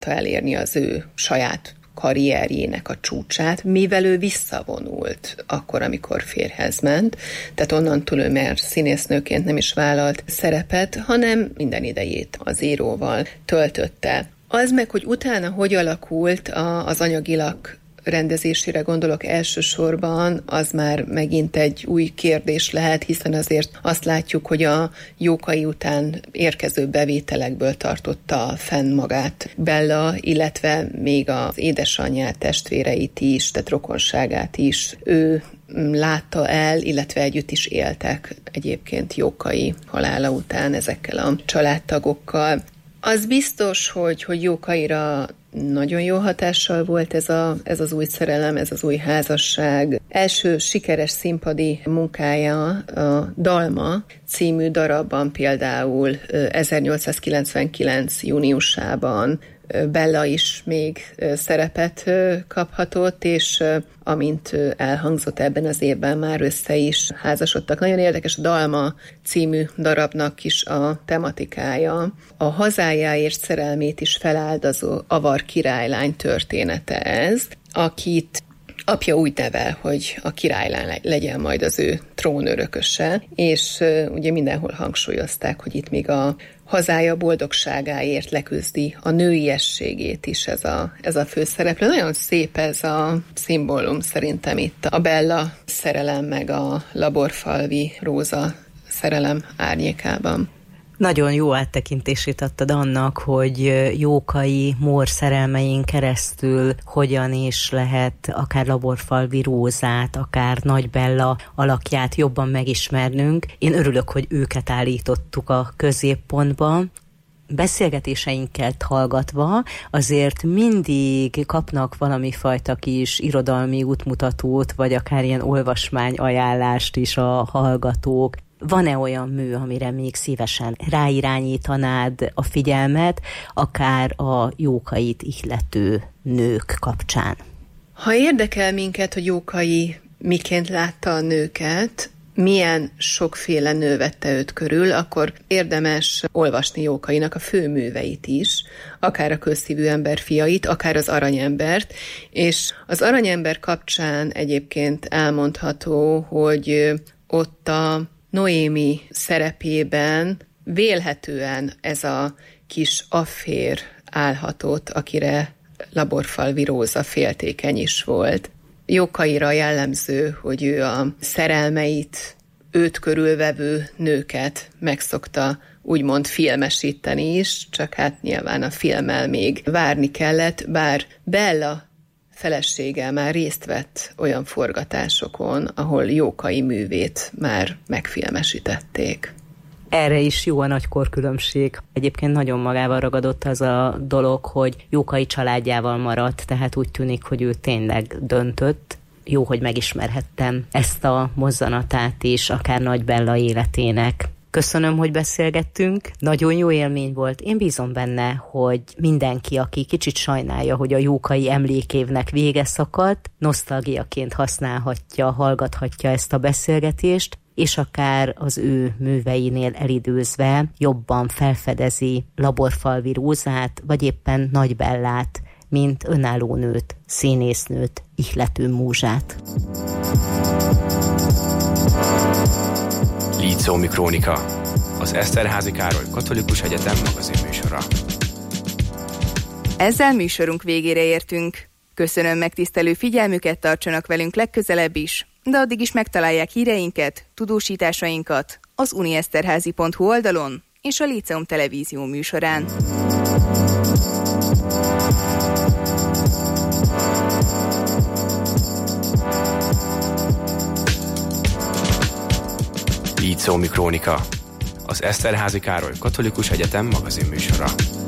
elérni az ő saját karrierjének a csúcsát, mivel ő visszavonult akkor, amikor férjhez ment. Tehát onnantól ő már színésznőként nem is vállalt szerepet, hanem minden idejét az íróval töltötte. Az meg, hogy utána hogy alakult az anyagilag rendezésére gondolok elsősorban, az már megint egy új kérdés lehet, hiszen azért azt látjuk, hogy a Jókai után érkező bevételekből tartotta fenn magát Bella, illetve még az édesanyját, testvéreit is, tehát rokonságát is ő látta el, illetve együtt is éltek egyébként Jókai halála után ezekkel a családtagokkal. Az biztos, hogy Jókaira nagyon jó hatással volt ez az új szerelem, ez az új házasság. Első sikeres színpadi munkája a Dalma című darabban például 1899. júniusában Bella is még szerepet kaphatott, és amint elhangzott ebben az évben, már össze is házasodtak. Nagyon érdekes a Dalma című darabnak is a tematikája. A hazájáért szerelmét is feláldozó avar királylány története ez, akit apja úgy nevel, hogy a királylány legyen majd az ő trónörököse, és ugye mindenhol hangsúlyozták, hogy itt még a hazája boldogságáért leküzdi a nőiességét is ez a főszereplő. Nagyon szép ez a szimbólum szerintem itt a Bella szerelem meg a laborfalvi Róza szerelem árnyékában. Nagyon jó áttekintését adtad annak, hogy Jókai Mór szerelmein keresztül hogyan is lehet akár Laborfalvi Rózát, akár Nagy Bella alakját jobban megismernünk. Én örülök, hogy őket állítottuk a középpontba. Beszélgetéseinket hallgatva azért mindig kapnak valami fajta kis irodalmi útmutatót, vagy akár ilyen olvasmány ajánlást is a hallgatók. Van-e olyan mű, amire még szívesen ráirányítanád a figyelmet, akár a Jókait ihlető nők kapcsán? Ha érdekel minket, hogy Jókai miként látta a nőket, milyen sokféle nő vette őt körül, akkor érdemes olvasni Jókainak a főműveit is, akár a Közszívű ember fiait, akár az Aranyembert, és az Aranyember kapcsán egyébként elmondható, hogy ott a Noémi szerepében vélhetően ez a kis affér állhatott, akire Laborfalvi Róza féltékeny is volt. Jókaira jellemző, hogy ő a szerelmeit, őt körülvevő nőket megszokta úgymond filmesíteni is, csak hát nyilván a filmmel még várni kellett, bár Bella felesége már részt vett olyan forgatásokon, ahol Jókai művét már megfilmesítették. Erre is jó a nagy korkülönbség. Egyébként nagyon magával ragadott az a dolog, hogy Jókai családjával maradt, tehát úgy tűnik, hogy ő tényleg döntött. Jó, hogy megismerhettem ezt a mozzanatát is, akár Nagy Bella életének. Köszönöm, hogy beszélgettünk. Nagyon jó élmény volt. Én bízom benne, hogy mindenki, aki kicsit sajnálja, hogy a Jókai emlékévnek vége szakadt, nosztalgiaként használhatja, hallgathatja ezt a beszélgetést, és akár az ő műveinél elidőzve jobban felfedezi Laborfalvi Rózát, vagy éppen Nagy Bellát, mint önálló nőt, színésznőt, ihlető múzsát. Lícómi Krónika, az Eszterházy Károly Katolikus Egyetem magazinműsora. Ezzel műsorunk végére értünk. Köszönöm megtisztelő figyelmüket, tartsanak velünk legközelebb is, de addig is megtalálják híreinket, tudósításainkat az unieszterházy.hu oldalon és a Líceum televízió műsorán. Lícómi Krónika, az Eszterházy Károly Katolikus Egyetem magazinműsora.